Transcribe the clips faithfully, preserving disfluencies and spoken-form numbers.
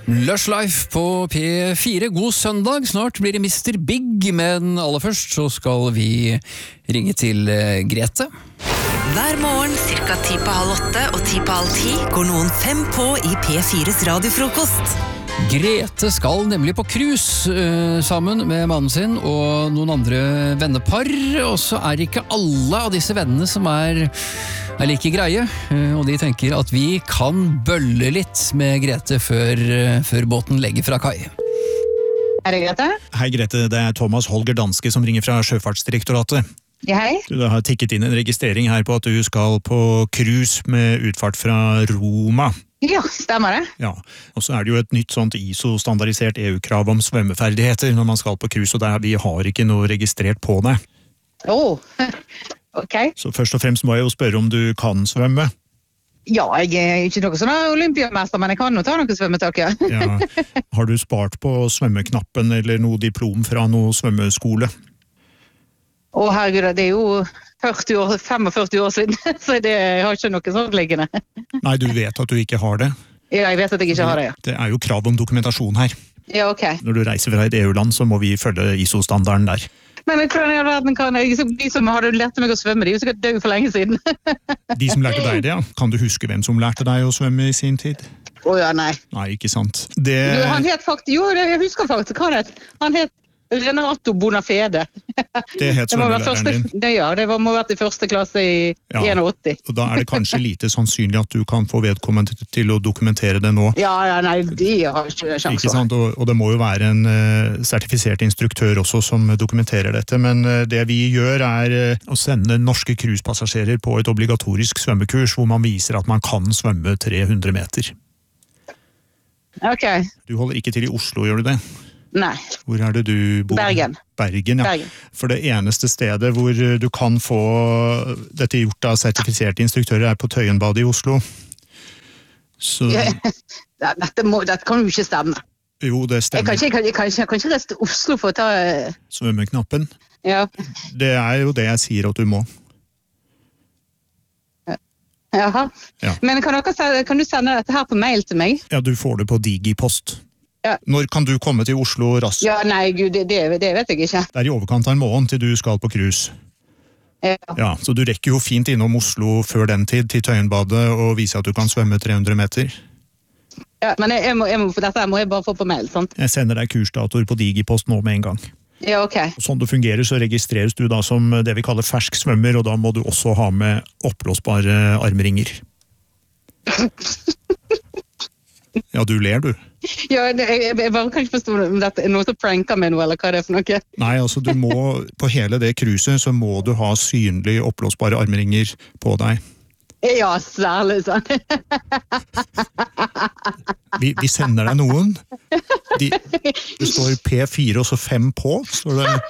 Lush Life på P fire. God søndag, snart blir det mister Big, men aller først så skal vi ringe til eh, Grete. Hver morgen cirka ti på halv åtte og ti på halv ti går noen fem på i P fires radiofrokost. Grete skal nemlig på cruise eh, sammen med mannen sin og noen andre vennepar, og så er ikke alle av disse vennene som er, er like greie, eh, og de tenker at vi kan bølle litt med Grete før, eh, før båten legger fra kai. Er det Grete? Hei Grete, det er Thomas Holger Danske som ringer fra Sjøfartsdirektoratet. Ja, hei. Du har tikket inn en registrering her på at du skal på cruise med utfart fra Roma. Ja, stemmer det. Ja, og så er det jo et nytt sånt I S O-standardisert E U-krav om svømmeferdigheter når man skal på cruise, og der vi har ikke noe registrert på det. Åh, oh, ok. Så først og fremst må jeg jo spørre om du kan svømme. Ja, jeg er ikke noe sånn olympiamester, men jeg kan jo ta noe svømmetak, ja. Ja. Har du spart på svømmeknappen eller noe diplom fra noe svømmeskole? Å herregud, det er jo førti år, femogførti år siden, så det jeg har ikke noe sånt liggende. Nei, du vet at du ikke har det. Ja, jeg vet at jeg ikke har det, ja. Det er jo krav om dokumentasjon her. Ja, ok. Når du reiser fra et E U-land, så må vi følge I S O-standarden der. Men hvordan i verden kan jeg, de som hadde lært meg å svømme, de er jo sikkert døde for lenge siden. De som lærte deg det, ja. Kan du huske hvem som lærte deg å svømme i sin tid? Å ja, nei. Nei, ikke sant. Det... Du, han het faktisk, jo, jeg husker faktisk hva han het. Han het Renato Bonafede. Det het svømmelæreren din. Det, ja, det var, må ha vært i første klasse i ja, åtti. Og da er det kanskje lite sannsynlig at du kan få vedkommende til å dokumentere det nå. Ja, ja nei, de har ikke sjans. Ikke sant, og, og det må jo være en uh, sertifisert instruktør også som dokumenterer dette, men uh, det vi gjør er uh, å sende norske cruisepassasjerer på et obligatorisk svømmekurs hvor man viser at man kan svømme tre hundre meter. Ok. Du holder ikke til i Oslo, gjør du det? Nei. Hvor er det du bor? Bergen. Bergen, ja. Bergen. For det eneste stedet hvor du kan få dette gjort av sertifiserte instruktører er på Tøyenbadet i Oslo. Så... dette, må, dette kan jo ikke stemme. Jo, det stemmer. Jeg kan ikke, jeg kan, jeg kan ikke reise til Oslo for å ta... Svømmeknappen? Ja. Det er jo det jeg sier at du må. Jaha. Ja. Men kan, dere, kan du sende dette her på mail til meg? Ja, du får det på Digipost. Ja. Når kan du komme til Oslo raskt? Ja, nei, gud, det, det, det vet jeg ikke. Det er i overkant av en måned til du skal på cruise. Ja. Ja, så du rekker jo fint innom Oslo før den tid til Tøyenbadet og vise at du kan svømme tre hundre meter. Ja, men jeg, jeg må, jeg må, for dette må jeg bare få på mail, sant? Jeg sender deg kursdatoer på Digipost nå med en gang. Ja, ok. Og sånn det fungerer så registreres du da som det vi kaller fersk svømmer, og da må du også ha med oppblåsbare armringer. Ja, du ler du. Ja, det, jeg, jeg bare kan ikke forstå om dette er noe som pranker med noe, eller hva det er for noe. Nei, altså du må, på hele det cruiset så må du ha synlige oppblåsbare armringer på deg. Ja, særlig sånn. Vi, vi sender deg noen. De, det står P fire og så fem på, står det.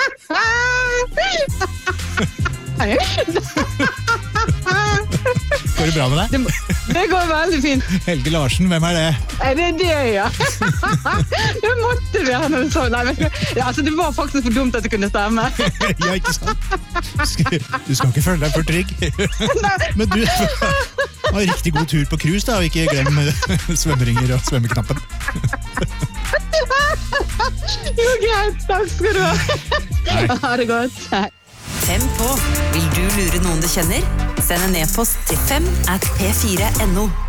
Går det bra med deg? Det, det går veldig fint. Helge Larsen, hvem er det? Er det det, ja? Det måtte være noe sånn. Nei, men, ja, altså, det var faktisk for dumt at det kunne stemme. Ja, ikke sant? Du skal ikke føle deg for trygg. Men du har riktig god tur på cruise, da, og ikke glem svømmeringer og svømmeknappen. Jo, greit. Takk skal du ha. Ha det godt. Fem på. Vil du lure noen du kjenner? Send en e-post til fem at p fire punktum no.